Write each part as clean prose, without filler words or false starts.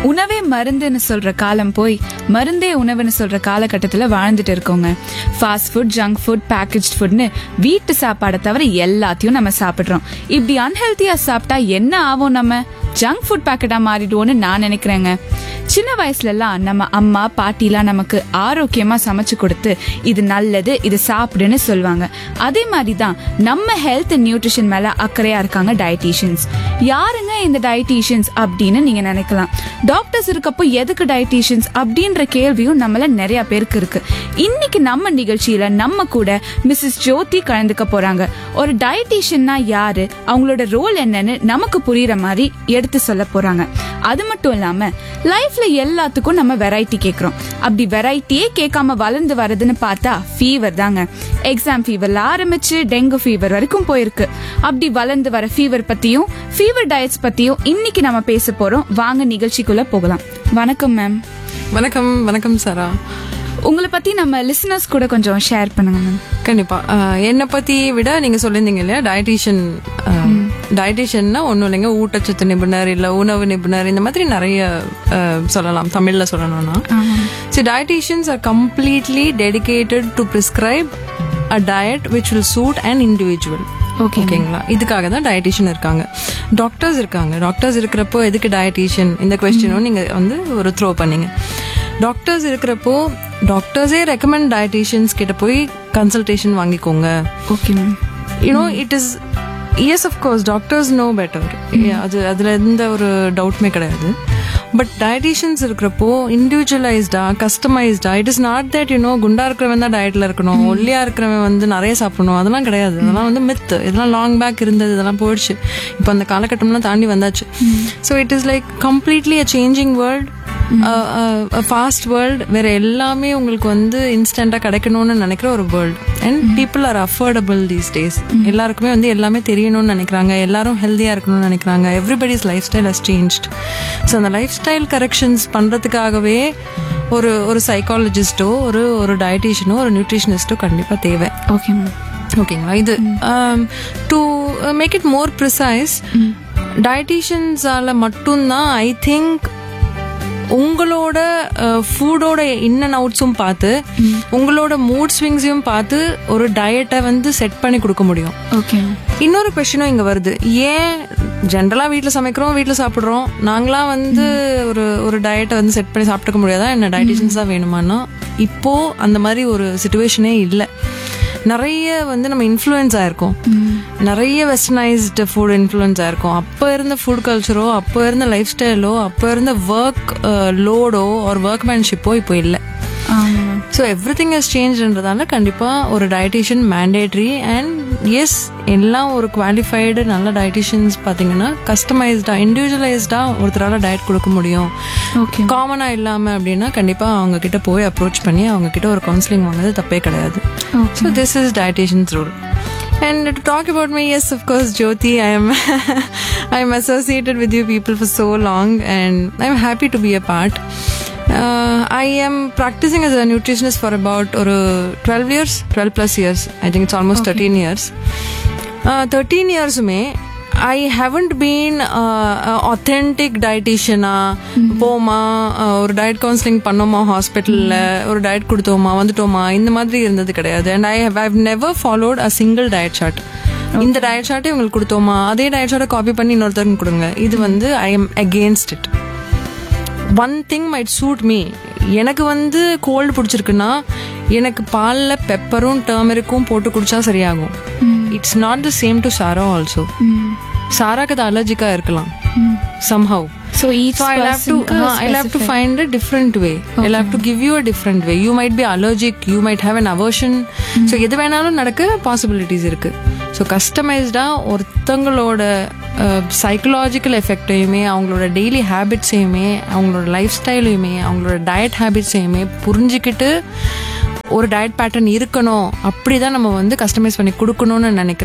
உணவே மருந்துன்னு சொல்ற காலம் போய் மருந்தே உணவுன்னு சொல்ற காலகட்டத்துல வாழ்ந்துட்டு இருக்கோங்க. Fast food, junk food, package ஃபுட்னு வீட்டு சாப்பாடை தவிர எல்லாத்தையும் நம்ம சாப்பிடுறோம். இப்படி அன்ஹெல்த்தியா சாப்பிட்டா என்ன ஆகும்? நம்ம ஜங்க் ஃபுட் பேக்கெட்டா மாறிடுவோன்னு நான் நினைக்கிறேங்க. சின்ன வயசுல எல்லாம் நம்ம அம்மா பாட்டிலாம் நமக்கு ஆரோக்கியமா சமைச்சு கொடுத்து இது நல்லது, இது சாப்பிடுன்னு சொல்லுவாங்க. அதே மாதிரி தான் நம்ம ஹெல்த் அண்ட் நியூட்ரிஷன் மேல அக்கறையா இருக்காங்க டயட்டீஷியன்ஸ். யாருங்க இந்த டயட்டீஷியன்ஸ் அப்படின்னு நீங்க நினைக்கலாம். டாக்டர்ஸ் இருக்கப்போ எதுக்கு டயட்டீஷியன்ஸ் அப்படின்ற கேள்வியும் நம்மள நிறைய பேருக்கு இருக்கு. இன்னைக்கு நம்ம நிகழ்ச்சியில நம்ம கூட மிஸ்ஸஸ் ஜோதி கலந்துக்க போறாங்க. ஒரு டயட்டீஷியன்னா யாரு, அவங்களோட ரோல் என்னன்னு நமக்கு புரியுற மாதிரி எடுத்து சொல்ல போறாங்க. அது மட்டும் இல்லாம லைஃப்ல எல்லாத்துக்கும் நம்ம வெரைட்டி கேக்குறோம். அப்படி வெரைட்டியே கேட்காம வளர்ந்து வரதுன்னு பார்த்தா ஃபீவர் தாங்க. எக்ஸாம் ஃபீவர்ல ஆரம்பிச்சு டெங்கு ஃபீவர் வரைக்கும் போயிருக்கு. அப்படி வளர்ந்து வர ஃபீவர் பத்தியும் ஃபீவர் டயட்ஸ் பத்தியும் இன்னைக்கு நம்ம பேச போறோம். வாங்க நிகழ்ச்சிக்குள்ள போகலாம். வணக்கம் மேம். வணக்கம். வணக்கம் சாரா. உங்களை பத்தி நம்ம லிசனர்ஸ் கூட கொஞ்சம் ஷேர் பண்ணுங்க மேம். கண்டிப்பா. என்னை பத்தி விட நீங்க சொல்லியிருந்தீங்க இல்லையா டயட்டீஷியன்னா ஒன்றும் இல்லைங்க, ஊட்டச்சத்து நிபுணர் இல்ல உணவு நிபுணர், இந்த மாதிரி நிறைய சொல்லலாம் தமிழ்ல சொல்லணும்னா. So dietitians are completely dedicated to prescribe a diet which will suit an individual. ஓகேங்களா? இதுக்காக தான் டயட்டீஷியன் இருக்காங்க. டாக்டர்ஸ் இருக்காங்க. டாக்டர்ஸ் இருக்கிறப்போ எதுக்கு டயட்டீஷியன் இந்த கொஸ்டினும் நீங்க வந்து ஒரு த்ரோ பண்ணீங்க. டாக்டர்ஸ் இருக்கிறப்போ டாக்டர்ஸே ரெக்கமெண்ட் டயட்டீஷியன்ஸ் கிட்ட போய் கன்சல்டேஷன் வாங்கிக்கோங்க. Okay ma'am. You know it is yes of course doctors no better. அதுல எந்த ஒரு டவுட்மே கிடையாது. பட் டயட்டீஷியன்ஸ் இருக்கிறப்போ இண்டிவிஜுவலைஸ்டா, கஸ்டமைஸ்டா, it is not that you know குண்டா இருக்கிறவன் தான் டயட்ல இருக்கணும், ஒல்லியா இருக்கிறவன் வந்து நிறைய சாப்பிடணும், அதெல்லாம் கிடையாது. அதெல்லாம் வந்து மித். இதெல்லாம் லாங் பேக் இருந்தது, இதெல்லாம் போயிடுச்சு. இப்போ அந்த காலகட்டம்லாம் தாண்டி வந்தாச்சு. So it is like completely a changing world, fast world. வேற எல்லாமே உங்களுக்கு வந்து இன்ஸ்டன்டா கிடைக்கணும்னு நினைக்கிற ஒரு world. And people are affordable these days. எல்லாருக்குமே வந்து எல்லாமே தெரியணும்னு நினைக்கிறாங்க, எல்லாரும் ஹெல்தியா இருக்கணும்னு நினைக்கிறாங்க. Everybody's life style has changed. So அந்த லைஃப் ஸ்டைல் கரெக்ஷன்ஸ் பண்றதுக்காகவே ஒரு சைக்காலஜிஸ்டோ ஒரு டயட்டீஷியனோ ஒரு நியூட்ரிஷனிஸ்டோ கண்டிப்பா தேவை. ஓகேங்களா? இது to make it more precise, டயட்டீஷியன்ஸால மட்டும்தான் ஐ திங்க் உங்களோட ஃபுட்டோட இன் அண்ட் அவுட்ஸும் பார்த்து உங்களோட மூட் ஸ்விங்ஸையும் பார்த்து ஒரு டயட்டை வந்து செட் பண்ணி கொடுக்க முடியும். இன்னொரு கொஸ்டினும் இங்க வருது. ஏன் ஜென்ரலா வீட்டுல சமைக்கிறோம், வீட்டுல சாப்பிடுறோம், நாங்களாம் வந்து ஒரு டயட்டை வந்து செட் பண்ணி சாப்பிட்டுக்க முடியாதா, என்ன டயட்டிஷியன்ஸ் தான் வேணுமானா? இப்போ அந்த மாதிரி ஒரு சிச்சுவேஷனே இல்லை. நிறைய வந்து நம்ம இன்ஃப்ளூயன்ஸ் ஆயிருக்கோம், நிறைய வெஸ்டர்னைஸ்டு ஃபுட் இன்ஃப்ளூயன்ஸ் ஆயிருக்கும். அப்போ இருந்த ஃபுட் கல்ச்சரோ, அப்போ இருந்த லைஃப் ஸ்டைலோ, அப்போ இருந்த ஒர்க் லோடோ ஒரு ஒர்க்மேன்ஷிப்போ இப்போ இல்லை. ஸோ எவ்ரி திங் ஹஸ் சேஞ்ச்ன்றதால கண்டிப்பாக ஒரு டயட்டீஷியன் மேண்டேட்ரி. அண்ட் எஸ், எல்லாம் ஒரு குவாலிஃபைடு நல்ல டயட்டீஷியன்ஸ் பார்த்தீங்கன்னா கஸ்டமைஸ்டா, இண்டிவிஜுவலைஸ்டா ஒருத்தரால டயட் கொடுக்க முடியும். காமனா இல்லாமல் அப்படின்னா கண்டிப்பாக அவங்க கிட்ட போய் அப்ரோச் பண்ணி அவங்க கிட்ட ஒரு கவுன்சிலிங் வாங்குறது தப்பே கிடையாது. So this is dietitians rule. And to talk about me, yes, of course, Jyoti, I am associated with you people for so long, and I'm happy to be a part. I am practicing as a nutritionist for about 12 plus years. I think it's almost 13 years. 13 years mein I haven't been authentic dietitian. போமா ஒரு diet counselling பண்ணோமா, ஹாஸ்பிட்டல்ல ஒரு diet கொடுத்தோமா வந்துட்டோமா, இந்த மாதிரி இருந்தது கிடையாது. And I've never followed a single diet chart. இந்த டயட் சார்ட்டை உங்களுக்கு கொடுத்தோமா, அதே டயட் சார்ட்டை காப்பி பண்ணி இன்னொருத்தருக்கு கொடுங்க, இது வந்து I am against it. One thing might suit me. எனக்கு வந்து கோல்டு பிடிச்சிருக்குன்னா எனக்கு பால்ல பெப்பரும் டர்மரிக்கும் போட்டு குடிச்சா சரியாகும். It's not the same to Sarah also. சாராக்கு அது அலர்ஜிக்கா இருக்கலாம் somehow. So I'll have to find a different way. I'll have to give you a different way. You might be allergic, you might have an aversion. So எது வேணாலும் நடக்க possibilities இருக்கு. So கஸ்டமைஸ்டா ஒருத்தங்களோட psychological எஃபெக்டையுமே, அவங்களோட daily ஹேபிட்ஸையுமே, அவங்களோட life ஸ்டைலையுமே, அவங்களோட diet ஹேபிட்ஸையுமே புரிஞ்சுக்கிட்டு ஒரு diet pattern இருக்கணும், அப்படிதான் நம்ம வந்து கஸ்டமைஸ் பண்ணி கொடுக்கணும்னு நினைக்கிற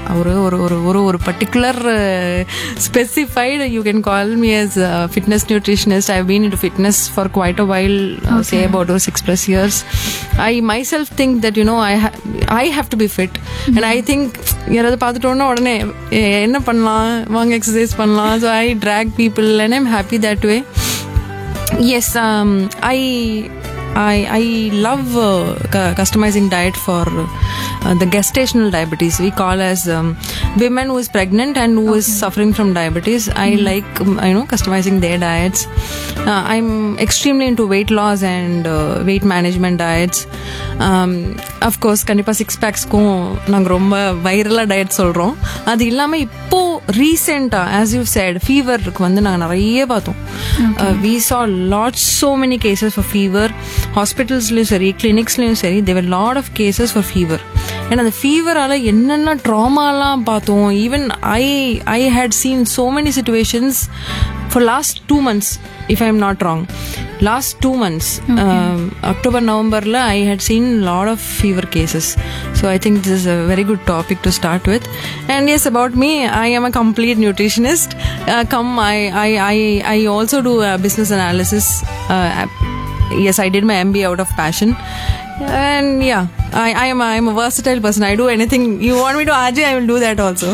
ஒரு particular specified, you can call me as fitness nutritionist. I've been into fitness for quite a while, say about 6+ years. I myself think that I have to be fit, and I think யாராவது பார்த்துட்டோன்னா உடனே என்ன பண்ணலாம், வாங்க exercise பண்ணலாம். So I drag people and I'm happy that way. Yes, I love customizing diet for the gestational diabetes. We call as women who is pregnant and who is suffering from diabetes. I like customizing their diets. I'm extremely into weight loss and weight management diets. Of course கண்டிப்பா 6 packs-க்கும் நாங்க ரொம்ப வைரலா diet சொல்றோம். அது இல்லாம இப்போ ரீசெண்டா as you said ஃபீவருக்கு வந்து நாங்க நிறைய பார்த்தோம். We saw so many cases for fever. ஹாஸ்பிட்டல்ஸ்லயும் சரி கிளினிக்ஸ்லயும் சரி there were lot of cases for fever. and அந்த ஃபீவரால என்னென்ன ட்ராமாலாம் பார்த்தோம். Even I had seen so many situations for last 2 months if I am not wrong. Last 2 months, October, November, I had seen a lot of fever cases. So I think this is a very good topic to start with. And yes, about me, I am a complete nutritionist. I also do business analysis. Yes, I did my MBA out of passion. And yeah, I am a versatile person. I do anything you want me to RJ, I will do that also.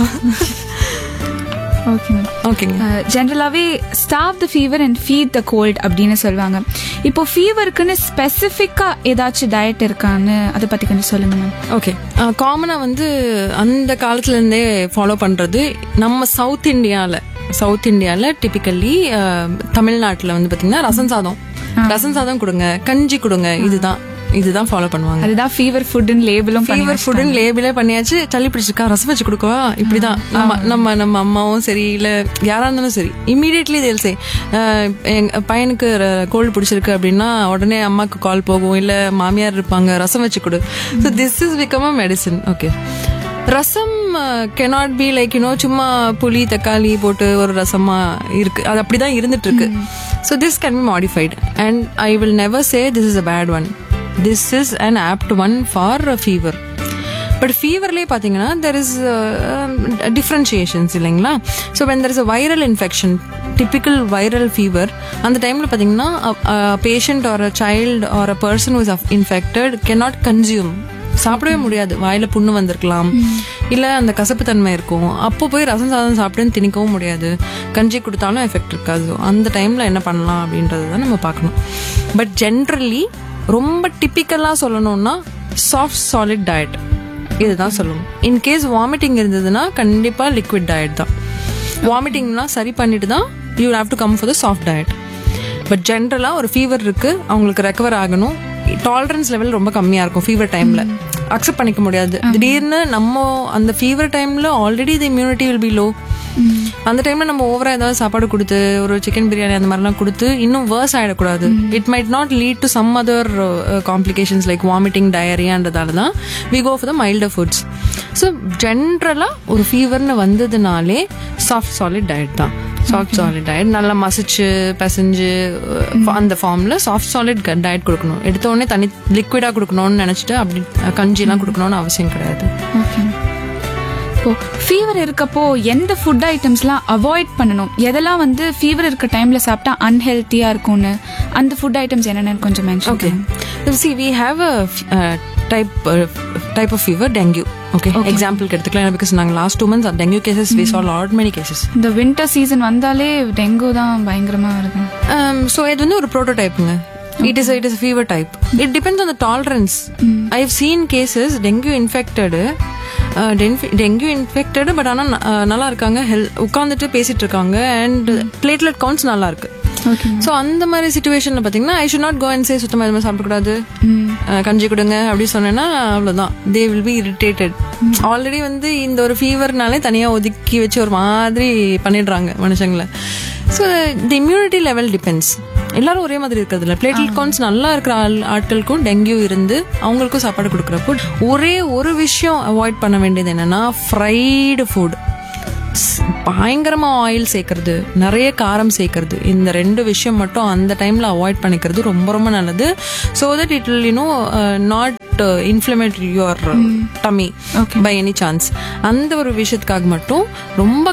Okay ஜென்ரலாவே stop the fever and feet the gold அப்படின்னு சொல்லுவாங்க. இப்போ ஃபீவருக்குன்னு ஸ்பெசிஃபிக்கா ஏதாச்சும் diet இருக்கான்னு அதை பத்தி கொஞ்சம் சொல்லுங்க மேம். ஓகே, காமனா வந்து அந்த காலத்துல இருந்தே ஃபாலோ பண்றது நம்ம சவுத் இந்தியால டிபிக்கல்லி தமிழ்நாட்டுல வந்து பாத்தீங்கன்னா ரசம் சாதம் கொடுங்க, கஞ்சி கொடுங்க, இதுதான் ஃபாலோ பண்ணுவாங்க. அதுதான் ஃபீவர் ஃபுட்னு லேபிளே பண்ணியாச்சு. சளி பிடிச்சிருக்கா ரசம் வச்சு கொடுக்கவா, இப்படிதான் நம்ம அம்மாவும் சரி இல்ல யாரா இருந்தாலும் சரி இமீடியட்லி தேல் சே எங்க பையனுக்கு கோல்டு பிடிச்சிருக்கு அப்படின்னா உடனே அம்மாக்கு கால் போகும், இல்ல மாமியார் இருப்பாங்க ரசம் வச்சு கொடு. So this is become a medicine. Okay, rasam cannot be like சும்மா புளி தக்காளி போட்டு ஒரு ரசமா இருக்கு, அது அப்படிதான் இருந்துட்டு இருக்கு. So this can be modified and I will never say this is a bad one. This is an apt one for fever. But feverலயே பாத்தீங்கன்னா there is differentiations இல்லைங்களா. So when there is a viral infection, typical viral fever, அந்த டைம்ல பாத்தீங்கன்னா a patient or a child or a person who is infected cannot consume. சாப்பிடவே முடியாது, வாயில புண்ணு வந்திருக்கலாம், இல்ல அந்த கசப்பு தன்மை இருக்கும். அப்போ போய் ரசம் சாதம் சாப்பிடுன்னு திணிக்கவும் முடியாது, கஞ்சி கொடுத்தாலும் எஃபெக்ட் இருக்காது. அந்த டைம்ல என்ன பண்ணலாம் அப்படின்றத நம்ம பார்க்கணும். பட் ஜென்ரலி ரொம்ப டிப்பிக்கலா சொல்லணும்னா சாஃப்ட் சாலிட் டயட் இதுதான் சொல்லணும். இன்கேஸ் வாமிட்டிங் இருந்ததுன்னா கண்டிப்பா லிக்விட் டயட் தான். வாமிட்டிங்னா சரி பண்ணிட்டு தான் you have to come for the soft diet. But ஜென்ரலா ஒரு ஃபீவர் இருக்கு, அவங்களுக்கு ரெக்கவர் ஆகணும், டாலரன்ஸ் லெவல் ரொம்ப கம்மியா இருக்கும் ஃபீவர் டைம்ல, அக்செப்ட் பண்ணிக்க முடியாது. திடீர்னு நம்ம அந்த ஃபீவர் டைம்ல already the immunity will be low. அந்த டைம்ல நம்ம ஓவரா ஏதாவது சாப்பாடு கொடுத்து ஒரு சிக்கன் பிரியாணி அந்த மாதிரிலாம் கொடுத்து இன்னும் வேர்ஸ் ஆயிடக்கூடாது. It might not lead to some other complications like vomiting, டயரியான்றதால தான் we go for the milder foods. So ஜென்ரலா ஒரு ஃபீவர்னு வந்ததுனாலே சாஃப்ட் சாலிட் டயட் தான். சாஃப்ட் சாலிட் டயட் நல்லா மசிச்சு பிசைஞ்சு அந்த ஃபார்ம்ல சாஃப்ட் சாலிட் டயட் கொடுக்கணும். எடுத்த உடனே தனி லிக்விடா கொடுக்கணும்னு நினைச்சிட்டு அப்படி கஞ்சிலாம் கொடுக்கணும்னு அவசியம் கிடையாது. ஃபீவர் இருக்கப்போ எந்த ஃபுட் ஐட்டம்ஸ்லாம் அவாய்ட் பண்ணணும், எதெல்லாம் வந்து ஃபீவர் இருக்க டைம்ல சாப்பிட்டா அன்ஹெல்த்தியா இருக்கும்னு அந்த ஃபுட் ஐட்டம்ஸ் என்னென்னு கொஞ்சம் mention. Okay, see we have a type of fever, dengue. Okay, example எடுத்துக்கலாம். because நாங்க last 2 months dengue cases we saw lot many cases. இந்த winter season வந்தாலே dengue தான் பயங்கரமா வருது. So இது வந்து ஒரு prototype-ங்க. It is a fever type. It depends on the tolerance. I have seen cases dengue infected but ஆனா நல்லா இருக்காங்க, உட்கார்ந்துட்டு பேசிட்டு இருக்காங்க and platelet counts நல்லா இருக்கு. சோ அந்த மாதிரி சிச்சுவேஷன்ல பாத்தீங்கன்னா I should not go and say சுத்தமா எதுவுமே சாப்பிடக்கூடாது, கஞ்சி கொடுங்க அப்படி சொன்னேன்னா அவ்வளவுதான், they will be irritated. Already வந்து இந்த ஒரு ஃபீவர்னாலே தனியா ஒதுக்கி வச்சு ஒரு மாதிரி பண்ணிடுறாங்க மனுஷங்களை. So the immunity level depends. எல்லாரும் ஒரே மாதிரி இருக்கிறதுல பிளேட்லெட் கவுண்ட்ஸ் நல்லா இருக்கிற ஆட்களுக்கும் டெங்கு இருந்து அவங்களுக்கும் சாப்பாடு கொடுக்குறப்போ ஒரே ஒரு விஷயம் அவாய்ட் பண்ண வேண்டியது என்னன்னா ஃப்ரைடு ஃபுட். பயங்கரமா ஆயில் சேர்க்கறது, நிறைய காரம் சேர்க்கறது, இந்த 2 விஷயம் மட்டும் அந்த டைம்ல அவாய்ட் பண்ணிக்கிறது ரொம்ப ரொம்ப நல்லது. so that it will not inflammate your tummy by any chance. அந்த ஒரு விஷயத்துக்காக மட்டும் ரொம்ப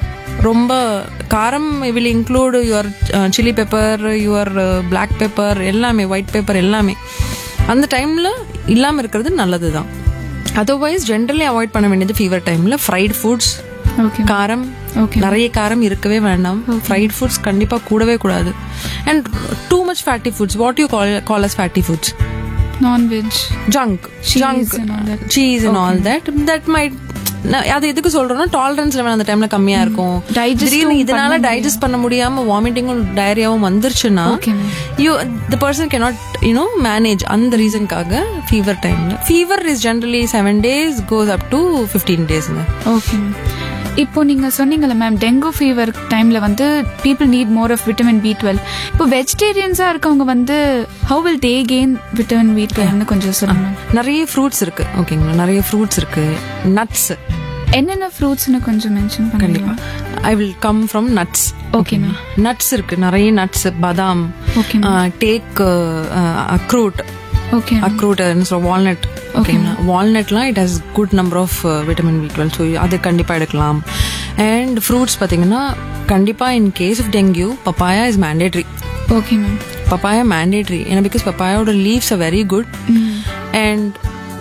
காரம் will include your chili pepper, your black pepper, எல்லாமே white pepper எல்லாமே அந்த டைம்ல இல்லாம இருக்கிறது நல்லதுதான். அதர்வைஸ் ஜென்ரலி அவாய்ட் பண்ண வேண்டியது ஃபீவர் டைம்ல ஃப்ரைட் ஃபுட்ஸ், காரம், Okay. நிறைய காரம் இருக்கவே வேண்டாம். ஃப்ரைட் ஃபுட்ஸ் கண்டிப்பா கூடவே கூடாது. And too much fatty foods, what you call as fatty foods? Non-veg. Junk And all that. cheese and all that might, அது எதுக்கு சொல்றோம்னா டாலரன்ஸ் லெவல் அந்த டைம்ல கம்மியா இருக்கும். திடீர்னு இதனால டைஜஸ்ட் பண்ண முடியாம வாமிட்டிங்கும் டயரியாவும் வந்துருச்சுன்னா the person cannot manage. அந்த ரீசன்காக ஃபீவர் டைம்ல, fever is generally 7 days goes up to 15 days. Okay. இப்போ நீங்க சொன்னீங்கல்ல மேம், டெங்கு ஃபீவர் டைம்ல வந்து people need more of vitamin B12. இப்போ வெஜிடேரியன்ஸா இருக்கவங்க வந்து how will they gain vitamin B12 கொஞ்சம் சொல்லுங்க. நிறைய ஃப்ரூட்ஸ் இருக்கு. ஓகேங்களா, நிறைய ஃப்ரூட்ஸ் இருக்கு. நட்ஸ், என்னென்ன ஃப்ரூட்ஸ்னு கொஞ்சம் மென்ஷன் கண்டிப்பா. I will come from nuts. Okay ma'am. Nuts இருக்கு, நிறைய நட்ஸ், பாதாம், ஓகே டேக், அக்ரூட், ஓகே அக்ரூட், வால்நட். ஓகேங்களா, வால்நட்லாம் it has good number of vitamin B12. So அது கண்டிப்பா எடுக்கலாம். அண்ட் ஃப்ரூட்ஸ் பார்த்தீங்கன்னா கண்டிப்பா in case of dengue papaya is mandatory. Okay ma'am. Papaya mandatory, ஏன்னா because பப்பாயோட leaves are very good. And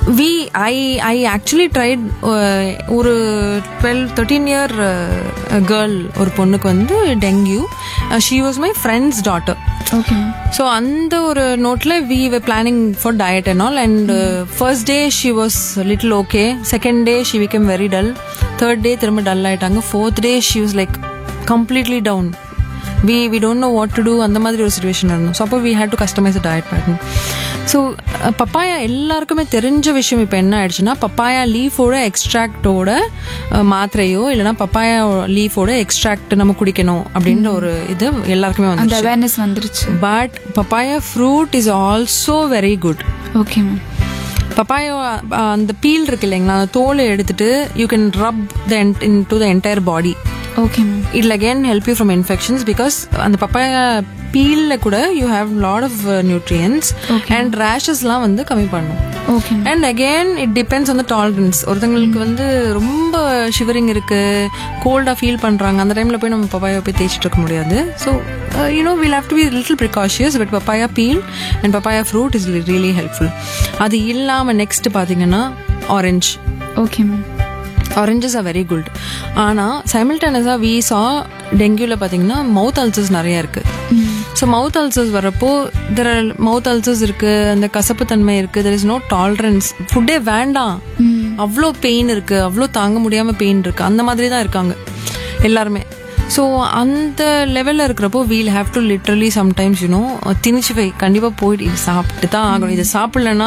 I actually tried ஒரு 12-13 year girl, ஒரு பொண்ணுக்கு வந்து dengue. she was my friend's daughter. Okay. So அந்த ஒரு நோட்ல we were planning for diet and all, and first day she was little okay, second day she became very dull, third day திரும்ப dull ஆயிட்டாங்க, fourth day she was like completely down. we don't know what to do. அந்த மாதிரி ஒரு situation இருந்தோம். So அப்போ we had to customize a diet pattern. So papaya எல்லாருக்குமே தெரிஞ்ச விஷயம். இப்போ என்ன ஆயிடுச்சுன்னா, பப்பாயா லீஃபோட எக்ஸ்ட்ராக்டோட மாத்திரையோ இல்லைன்னா பப்பாயா லீஃபோட எக்ஸ்ட்ராக்ட் நம்ம குடிக்கணும் அப்படின்ற ஒரு இது எல்லாருக்குமே வந்துருச்சு. But papaya fruit is also very good. Okay ma'am. Papaya அந்த பீல் இருக்கு இல்லைங்களா, அந்த தோலை எடுத்துட்டு you can rub to the entire body. Okay ma'am. இட்ல again help you from infections, because அந்த பப்பாயா பீல்ல கூட you have lot of nutrients and ரேஷஸ்லாம் வந்து கம்மி பண்ணும். Okay. And again it depends on the tolerance. ஒருத்தங்களுக்கு வந்து ரொம்ப ஷிவரிங் இருக்கு, கோல்டா ஃபீல் பண்றாங்க, அந்த டைம்ல போய் நம்ம பப்பாயா போய் தேய்ச்சிட்டு இருக்க முடியாது. So we'll have to be a little precautious, but papaya peel and papaya fruit is really helpful. அது இல்லாம நெக்ஸ்ட் பாத்தீங்கன்னா orange. Okay ma'am. Oranges are very good. ஆனா சைமல்டேனியஸா we saw டெங்குல பாத்தீங்கன்னா மவுத் அல்சர்ஸ் நிறைய இருக்கு. ஸோ மவுத் அல்சர்ஸ் வரப்போ மவுத் அல்சர்ஸ் இருக்கு, அந்த கசப்பு தன்மை இருக்கு, there is no tolerance, ஃபுட்டே வேண்டாம், அவ்வளோ பெயின் இருக்கு, அவ்வளோ தாங்க முடியாம பெயின் இருக்கு, அந்த மாதிரி தான் இருக்காங்க எல்லாருமே. ஸோ அந்த லெவலில் இருக்கிறப்போ we'll have to literally sometimes திணிச்சு போய் கண்டிப்பாக போயிட்டு இது சாப்பிட்டு தான் ஆகணும். இது சாப்பிடலன்னா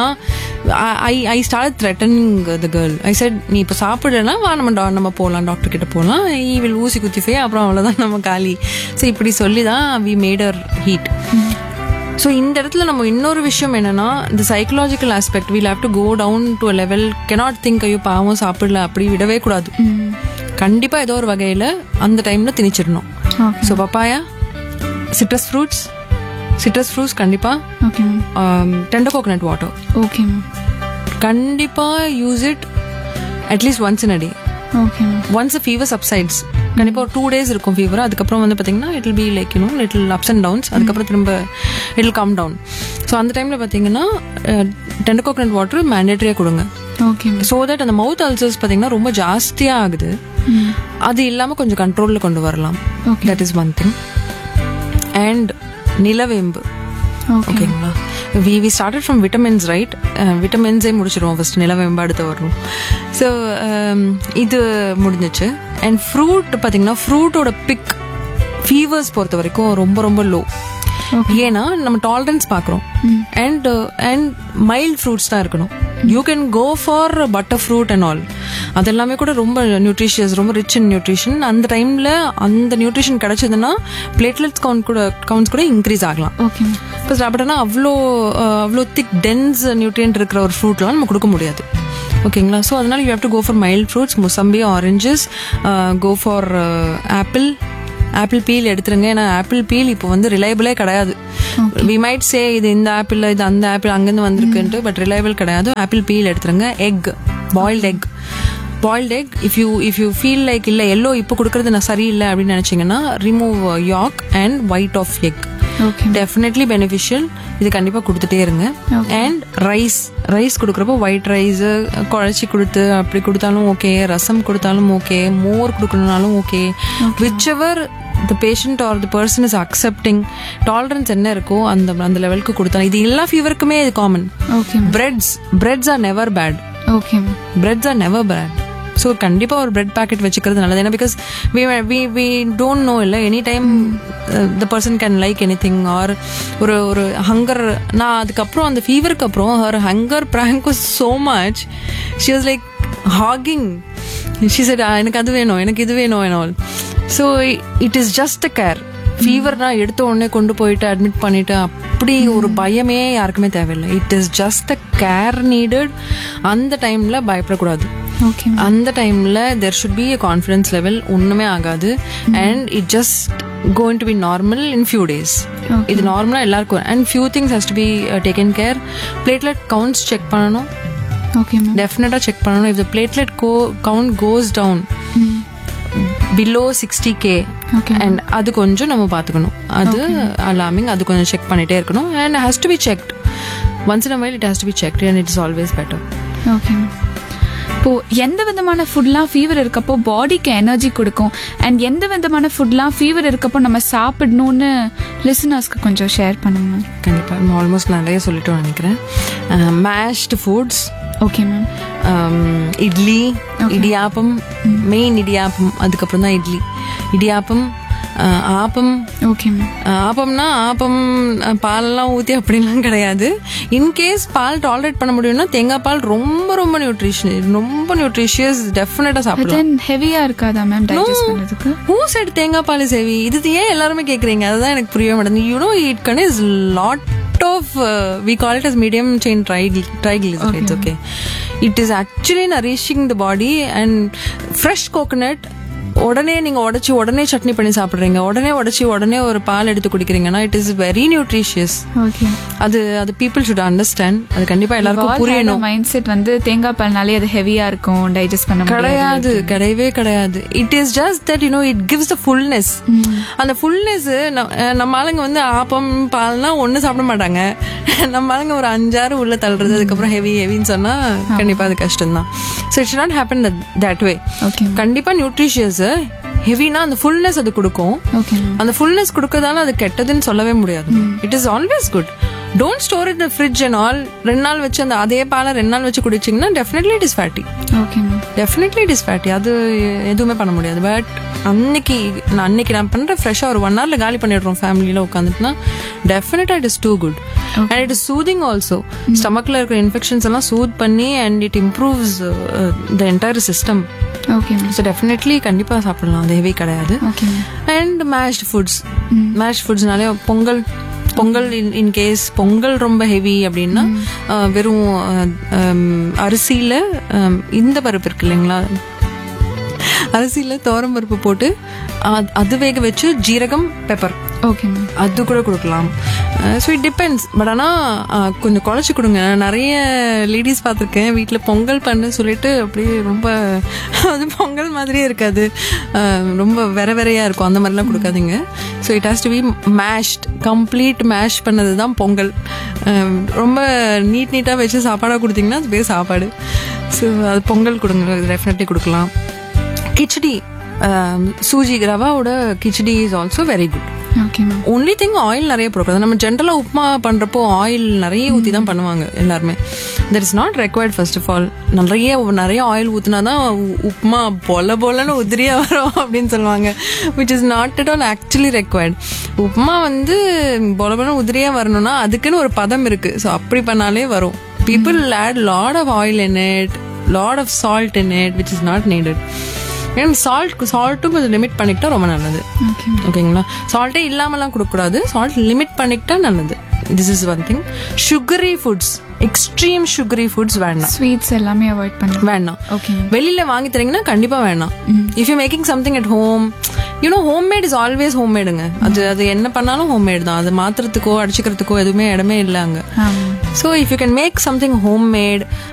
I start threatening the girl. I set, நீ இப்போ சாப்பிடலன்னா வா நம்ம போகலாம், டாக்டர் கிட்ட போகலாம், ஈ வில் ஊசி குத்தி போய் அப்புறம் அவ்வளோதான் நம்ம காலி. ஸோ இப்படி சொல்லி தான் we made our heat. So இந்த இடத்துல நம்ம இன்னொரு விஷயம் என்னன்னா, இந்த psychological aspect we'll have to go down to a level. Cannot think ஐயோ பாவம் சாப்பிடல, அப்படி விடவே கூடாது. கண்டிப்பா ஏதோ ஒரு வகையில அந்த டைம்ல திணிச்சிடணும். ஸோ பப்பாயா, சிட்ரஸ் ஃப்ரூட்ஸ் கண்டிப்பா, டெண்டர் கோகனட் வாட்டர். ஓகே. கண்டிப்பா use it at least once in a day. Okay. Once fever சப்சைட்ஸ், கண்டிப்பா ஒரு 2 days இருக்கும் ஃபீவர். அதுக்கப்புறம் வந்து பாத்தீங்கன்னா it will be like little ups and downs. அதுக்கப்புறம் திரும்ப it will come down. So அந்த டைம்ல பாத்தீங்கன்னா டெண்டர் கோகனட் வாட்டர் மேண்டேட்டரியா கொடுங்க. ஓகே. ஸோ தட் அந்த மவுத் அல்சர்ஸ் பாத்தீங்கன்னா ரொம்ப ஜாஸ்தியா ஆகுது, அது இல்லாம கொஞ்சம் கண்ட்ரோல்ல கொண்டு வரலாம். That is one thing. And நிலவேம்பு. ஓகேங்களா, we started from vitamins, right? விட்டமின்ஸே முடிச்சிருவோம் ஃபர்ஸ்ட், நிலவேம்பு அடுத்து வரும். ஸோ இது முடிஞ்சிச்சு. அண்ட் ஃப்ரூட் பார்த்தீங்கன்னா ஃப்ரூட்டோட பிக் ஃபீவர்ஸ் பொறுத்த வரைக்கும் ரொம்ப ரொம்ப லோ. ஏன்னா நம்ம டாலரன்ஸ் பார்க்குறோம். அண்ட் மைல்ட் ஃப்ரூட்ஸ் தான் இருக்கணும். You can go for butter fruit and all, அதெல்லாமே கூட ரொம்ப நியூட்ரிஷியஸ், ரொம்ப ரிச் இன் நியூட்ரிஷன். அந்த டைம்ல அந்த நியூட்ரிஷன் கிடைச்சதுன்னா பிளேட்லெட்ஸ் கவுண்ட்ஸ் கூட இன்க்ரீஸ் ஆகலாம். இப்போ சாப்பிட்டோன்னா அவ்வளோ திக் டென்ஸ் நியூட்ரியன்ட் இருக்கிற ஒரு ஃப்ரூட்லாம் நம்ம கொடுக்க முடியாது. ஓகேங்களா, ஸோ அதனால you have to go for mild fruits, mosambi, oranges, go for apple feel எடுத்துருங்க. ஏன்னா ஆப்பிள் பீல் இப்போ வந்து ரிலையபிளே கிடையாது. வி மைட் சே இது இந்த ஆப்பிள், இது அந்த ஆப்பிள் அங்கேருந்து வந்திருக்குன்ட்டு, பட் ரிலையபிள் கிடையாது. ஆப்பிள் பீல் எடுத்துருங்க. Egg, boiled egg, if you feel like இல்லை எல்லோ இப்போ கொடுக்கறது நான் சரியில்லை அப்படின்னு நினைச்சீங்கன்னா remove yak and white of egg. Definitely beneficial. இது கண்டிப்பா கொடுத்துட்டே இருங்க. அண்ட் ரைஸ் கொடுக்குறப்போ ஒயிட் ரைஸ் குழச்சி கொடுத்து அப்படி கொடுத்தாலும் ஓகே, ரசம் கொடுத்தாலும் okay, more கொடுக்கணும்னாலும் okay, which ever the patient or the person is accepting, tolerance என்ன இருக்கோ அந்த லெவலுக்கு கொடுத்தாலும். இது எல்லா ஃபீவருக்குமே இது common. breads are never bad. breads are never bad. So கண்டிப்பா ஒரு பிரெட் பேக்கெட் வச்சுக்கிறது நல்லது. ஏன்னா பிகாஸ் we don't know இல்லை, any time the person can like anything or ஒரு ஹங்கர். நான் அதுக்கப்புறம் அந்த ஃபீவருக்கு அப்புறம் her hunger prank was so much, she was like hogging. she said எனக்கு அது வேணும், எனக்கு இது வேணும் and all. So it is just a care. ஃபீவர்னா எடுத்த உடனே கொண்டு போயிட்டு அட்மிட் பண்ணிட்டு அப்படி ஒரு பயமே யாருக்குமே தேவையில்லை. It is just a care needed. அந்த டைம்ல பயப்படக்கூடாது. அந்த டைம்ல there should be a confidence level. ஒண்ணுமே ஆகாது. And it just going to be normal in few days. இது நார்மலா எல்லாருக்கும். and few things has to be taken care. platelet counts check பண்ணனும். டெஃபினட்டா செக் பண்ணணும். if the platelet count goes down below 60k and அது கொஞ்சம் நம்ம பாத்துக்கணும். அது அலார்மிங். அது கொஞ்சம் செக் பண்ணிட்டே இருக்கணும். and has to be checked once in a while. it has to be checked and it is always better. okay. இப்போ எந்த விதமான ஃபுட்லாம் ஃபீவர் இருக்கப்போ பாடிக்கு எனர்ஜி கொடுக்கும் அண்ட் எந்த விதமான ஃபுட்லாம் ஃபீவர் இருக்கப்போ நம்ம சாப்பிடணும்னு லிசனர்ஸ்க்கு கொஞ்சம் ஷேர் பண்ணுங்க. கண்டிப்பா ஆல்மோஸ்ட் நிறைய சொல்லிட்டோம் நினைக்கிறேன். Mashed foods. Okay ma'am. Idli, idiyappam, main idiyappam, அதுக்கப்புறம் தான் இடியாப்பம், ஆப்பம். Okay ma'am. ஆப்பம்னா ஆப்பம் பாலெல்லாம் ஊற்றி அப்படின்லாம் கிடையாது. இன்கேஸ் பால் டாலரேட் பண்ண முடியும்னா தேங்காய் பால் ரொம்ப ரொம்ப நியூட்ரிஷியஸ் டெஃபினட்டா சாப்பிடலாம். ஹெவியா இருக்காதா மேம் டைஜஸ்ட் பண்றதுக்கு? ஹூ செட் தேங்காய் பால் இஸ் ஹெவி? இது ஏன் எல்லாருமே கேக்குறீங்க? அதுதான் எனக்கு புரியவே மாட்டேங்குது. You know it guns lot of we call it as medium chain triglycerides. okay, it is actually nourishing the body. and fresh coconut உடனே நீங்க உடைச்சு உடனே சட்னி பண்ணி சாப்பிடுறீங்க, உடனே ஒரு பால் எடுத்து குடிக்கிறீங்கன்னா இட் இஸ் வெரி நியூட்ரிஷியஸ். அது பீப்புள் ஷுட் அண்டர்ஸ்டாண்ட். அது கண்டிப்பா எல்லாருக்கும் புரியணும். மைண்ட் செட் வந்து தேங்காய் பால்னாலே அது ஹெவியா இருக்கும், டைஜஸ்ட் பண்ண கிடையாது. கிடையவே கிடையாது. It is just that it gives the fullness. அந்த ஃபுல்னஸ் நம்ம ஆளுங்க வந்து ஆப்பம் பால்னா ஒண்ணு சாப்பிட மாட்டாங்க. நம்ம ஆளுங்க ஒரு 5-6 உள்ள தள்ளுறது, அதுக்கப்புறம் ஹெவின்னு சொன்னா கண்டிப்பா அது கஷ்டம் தான். So it should not happen that way. கண்டிப்பா நியூட்ரிஷியஸ். ஹெவினா அந்த ஃபுல்னஸ் அது கொடுக்கும். அந்த ஃபுல்னஸ் கொடுக்கறதால அது கெட்டதுன்னு சொல்லவே முடியாது. It is always good. Don't store it the fridge and all. 2 நாள் வச்சு அந்த அதே பாலை 2 நாள் வச்சு குடிச்சிங்கன்னா definitely it is fatty. Definitely it is fatty. அது எதுவுமே பண்ண முடியாது. பட் அன்னைக்கு நான் பண்ற ஃப்ரெஷ்ஷா ஒரு 1 hourல காலி பண்ணிடுறோம் ஃபேமிலியில உட்காந்துட்டுனா டெஃபினட்டா it is two good. And it is soothing also. ஸ்டமக்ல இருக்கிற இன்ஃபெக்ஷன்ஸ் எல்லாம் சூத் பண்ணி and it improves the entire system. So definitely கண்டிப்பா சாப்பிடலாம். அது ஹெவி கிடையாது. And mashed ஃபுட்ஸ்னாலே Pongal in case Pongal ரொம்ப ஹெவி அப்படின்னா வெறும் அரிசியில இந்த பருப்பு இருக்கு இல்லைங்களா, அரிசியில துவரம் பருப்பு போட்டு அது வேக வச்சு ஜீரகம் பெப்பர் அது கூட கொடுக்கலாம். So it depends. பட் ஆனால் கொஞ்சம் குழச்சி கொடுங்க. நிறைய லேடிஸ் பார்த்துருக்கேன் வீட்டில் பொங்கல் பண்ணு சொல்லிட்டு அப்படியே ரொம்ப அது பொங்கல் மாதிரியே இருக்காது, ரொம்ப வெறையா இருக்கும். அந்த மாதிரிலாம் கொடுக்காதீங்க. So it has to be mashed. Complete mash பண்ணது தான் பொங்கல். ரொம்ப நீட்டாக வச்சு சாப்பாடாக கொடுத்தீங்கன்னா அது பேர் சாப்பாடு. ஸோ அது பொங்கல் கொடுங்க, டெஃபினெட்லி கொடுக்கலாம். Khichdi, சூஜி ரவாவோட khichdi is also very good. Only thing oil நிறைய போடக்கூடாது. நம்ம ஜென்ரலா உப்மா பண்றப்போ ஆயில் நிறைய ஊத்தி தான் பண்ணுவாங்க எல்லாருமே. That is not required. First of all நிறைய ஆயில் ஊத்தினாதான் உப்மா பொலன்னு உதிரியா வரும் அப்படின்னு சொல்லுவாங்க. Which is not at all actually required. Upma வந்து பொலன்னு உதிரியா வரணும்னா அதுக்குன்னு ஒரு பதம் இருக்கு. ஸோ அப்படி பண்ணாலே வரும். People add lot of oil in it, lot of salt in it, which is not needed. சால்ட்டும் கொஞ்சம் லிமிட் பண்ணிக்கிட்டா ரொம்ப நல்லது. ஓகேங்களா? சால்ட்டே இல்லாமலாம் கொடுக்கக்கூடாது. சால்ட் லிமிட் பண்ணிக்கிட்டா நல்லது. This is one thing. Sugary foods, extreme sugary foods வேண்டாம். ஸ்வீட்ஸ் எல்லாமே அவாய்ட் பண்ண வேண்டாம். வெளியில வாங்கி தரீங்கன்னா கண்டிப்பா வேண்டாம். If you making something at home, you know homemade is always ஹோம்மேடுங்க. அது என்ன பண்ணாலும் ஹோம்மேட் தான். அது மாத்துறதுக்கோ அடிச்சுக்கிறதுக்கோ எதுவுமே இடமே இல்லை அங்க. So if you can make something homemade